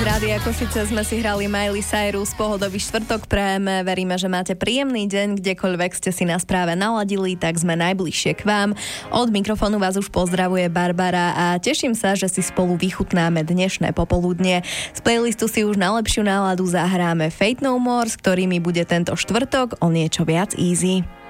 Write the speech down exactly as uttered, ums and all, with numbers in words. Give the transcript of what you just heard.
Z Rádia Košice sme si hrali Miley Cyrus, pohodový štvrtok prajeme, veríme, že máte príjemný deň, kdekoľvek ste si nás práve naladili, tak sme najbližšie k vám. Od mikrofónu vás už pozdravuje Barbara a teším sa, že si spolu vychutnáme dnešné popoludnie. Z playlistu si už na lepšiu náladu zahráme Faith No More, s ktorými bude tento štvrtok o niečo viac easy.